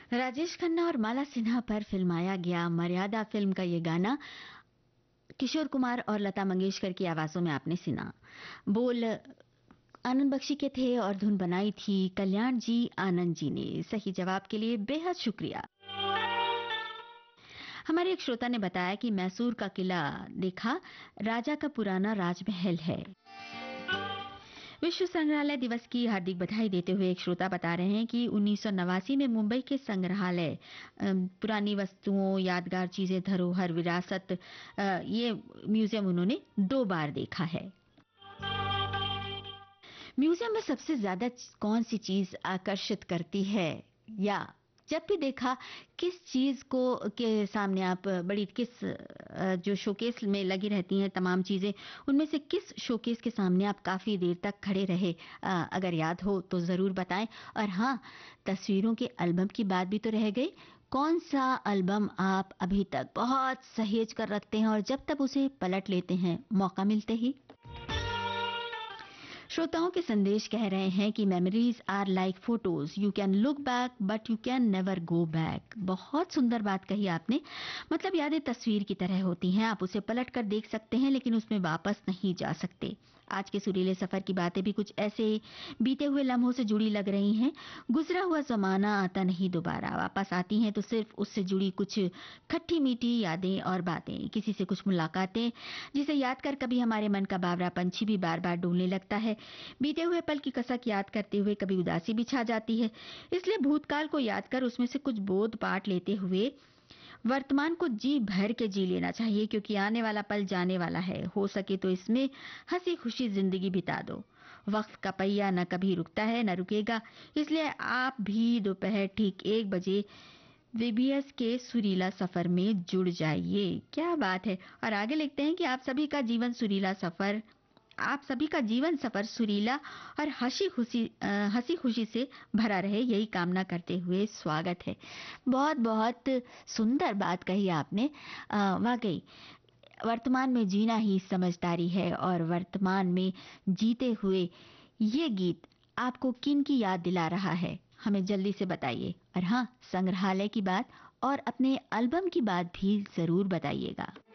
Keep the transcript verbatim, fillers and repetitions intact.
राजेश खन्ना और माला सिन्हा पर फिल्माया गया मर्यादा फिल्म का ये गाना किशोर कुमार और लता मंगेशकर की आवाजों में आपने सुना। बोल आनंद बख्शी के थे और धुन बनाई थी कल्याण जी आनंद जी ने। सही जवाब के लिए बेहद शुक्रिया। हमारे एक श्रोता ने बताया कि मैसूर का किला देखा, राजा का पुराना राजमहल है। विश्व संग्रहालय दिवस की हार्दिक बधाई देते हुए एक श्रोता बता रहे हैं कि उन्नीस सौ नवासी में मुंबई के संग्रहालय पुरानी वस्तुओं, यादगार चीजें, धरोहर, विरासत, ये म्यूजियम उन्होंने दो बार देखा है। म्यूजियम में सबसे ज्यादा कौन सी चीज आकर्षित करती है, या जब भी देखा किस चीज को के सामने आप बड़ी किस जो शोकेस में लगी रहती हैं तमाम चीजें, उनमें से किस शोकेस के सामने आप काफी देर तक खड़े रहे, अगर याद हो तो जरूर बताएं। और हाँ, तस्वीरों के एल्बम की बात भी तो रह गई। कौन सा एल्बम आप अभी तक बहुत सहेज कर रखते हैं और जब तब उसे पलट लेते हैं मौका मिलते ही? श्रोताओं के संदेश कह रहे हैं कि memories are like photos, you can look back but you can never go back. बहुत सुंदर बात कही आपने। मतलब यादें तस्वीर की तरह होती हैं, आप उसे पलट कर देख सकते हैं लेकिन उसमें वापस नहीं जा सकते। आज के सुरीले सफर की बातें भी कुछ ऐसे बीते हुए लम्हों से जुड़ी लग रही हैं। गुजरा हुआ जमाना आता नहीं दोबारा, वापस आती हैं तो सिर्फ उससे जुड़ी कुछ खट्टी मीठी यादें और बातें, किसी से कुछ मुलाकातें जिसे याद कर कभी हमारे मन का बावरा पंछी भी बार बार डोलने लगता है। बीते हुए पल की कसक याद करते हुए कभी उदासी भी छा जाती है। इसलिए भूतकाल को याद कर उसमें से कुछ बोध पाठ लेते हुए वर्तमान को जी भर के जी लेना चाहिए, क्योंकि आने वाला पल जाने वाला है। हो सके तो इसमें हंसी खुशी जिंदगी बिता दो। वक्त का पहिया न कभी रुकता है न रुकेगा, इसलिए आप भी दोपहर ठीक एक बजे वीबीएस के सुरीला सफर में जुड़ जाइए। क्या बात है। और आगे लिखते हैं कि आप सभी का जीवन सुरीला सफर आप सभी का जीवन सफर सुरीला और हंसी खुशी हंसी खुशी से भरा रहे, यही कामना करते हुए स्वागत है। बहुत बहुत सुंदर बात कही आपने। वाकई वर्तमान में जीना ही समझदारी है, और वर्तमान में जीते हुए ये गीत आपको किन की याद दिला रहा है, हमें जल्दी से बताइए। और हाँ, संग्रहालय की बात और अपने एल्बम की बात भी जरूर बताइएगा।